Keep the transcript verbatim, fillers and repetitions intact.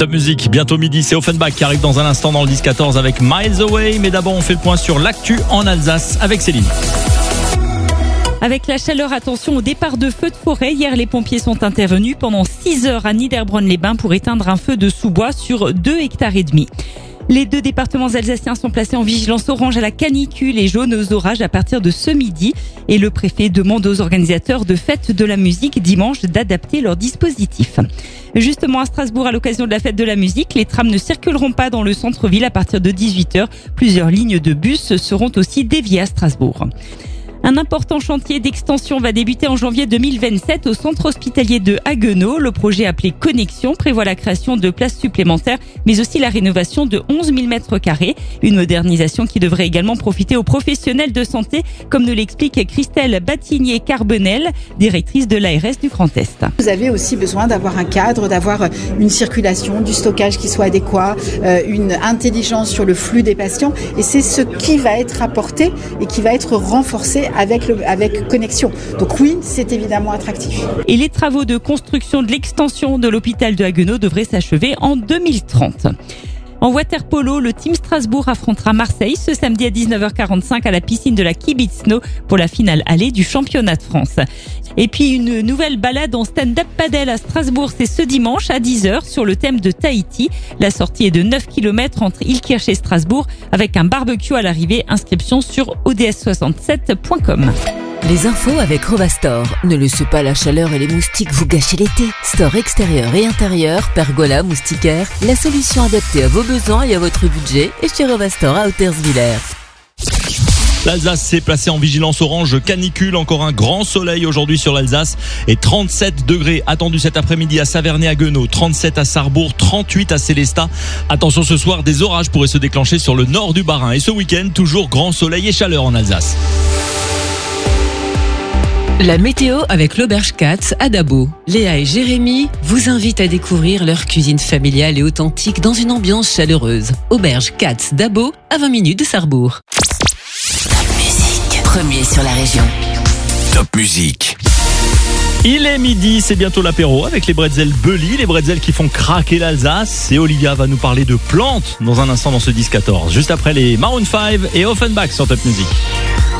Top Music, bientôt midi, c'est Offenbach qui arrive dans un instant dans le dix quatorze avec Miles Away. Mais d'abord, on fait le point sur l'actu en Alsace avec Céline. Avec la chaleur, attention au départ de feux de forêt. Hier, les pompiers sont intervenus pendant six heures à Niederbronn-les-Bains pour éteindre un feu de sous-bois sur deux hectares et demi. Les deux départements alsaciens sont placés en vigilance orange à la canicule et jaune aux orages à partir de ce midi. Et le préfet demande aux organisateurs de fêtes de la musique dimanche d'adapter leur dispositif. Justement, à Strasbourg, à l'occasion de la fête de la musique, les trams ne circuleront pas dans le centre-ville à partir de dix-huit heures. Plusieurs lignes de bus seront aussi déviées à Strasbourg. Un important chantier d'extension va débuter en janvier deux mille vingt-sept au centre hospitalier de Haguenau. Le projet appelé Connexion prévoit la création de places supplémentaires, mais aussi la rénovation de onze mille mètres carrés. Une modernisation qui devrait également profiter aux professionnels de santé, comme nous l'explique Christelle Battignier-Carbonel, directrice de l'A R S du Grand Est. Vous avez aussi besoin d'avoir un cadre, d'avoir une circulation, du stockage qui soit adéquat, une intelligence sur le flux des patients. Et c'est ce qui va être apporté et qui va être renforcé avec, le, avec Connexion. Donc oui, c'est évidemment attractif. Et les travaux de construction de l'extension de l'hôpital de Haguenau devraient s'achever en deux mille trente. En water-polo, le Team Strasbourg affrontera Marseille ce samedi à dix-neuf heures quarante-cinq à la piscine de la Kibitzno pour la finale allée du championnat de France. Et puis une nouvelle balade en stand-up paddle à Strasbourg, c'est ce dimanche à dix heures sur le thème de Tahiti. La sortie est de neuf kilomètres entre Ilkirch et Strasbourg avec un barbecue à l'arrivée. Inscription sur o d s soixante-sept point com. Les infos avec Rovastor. Ne laissez pas la chaleur et les moustiques vous gâcher l'été. Store extérieur et intérieur, pergola, moustiquaire, la solution adaptée à vos besoins et à votre budget est chez Rovastor à Hauterswiller. L'Alsace s'est placée en vigilance orange canicule. Encore un grand soleil aujourd'hui sur l'Alsace et trente-sept degrés attendus cet après-midi à Savernay-Haguenau, trente-sept à Sarrebourg, trente-huit à Sélestat. Attention, ce soir, des orages pourraient se déclencher sur le nord du Bas-Rhin. Et ce week-end, toujours grand soleil et chaleur en Alsace. La météo avec l'Auberge Katz à Dabo. Léa et Jérémy vous invitent à découvrir leur cuisine familiale et authentique dans une ambiance chaleureuse. Auberge Katz Dabo, à vingt minutes de Sarrebourg. Top Music, premier sur la région. Top Music. Il est midi, c'est bientôt l'apéro avec les bretzels Belly, les bretzels qui font craquer l'Alsace. Et Olivia va nous parler de plantes dans un instant dans ce dix quatorze. Juste après les Maroon cinq et Offenbach sur Top Music.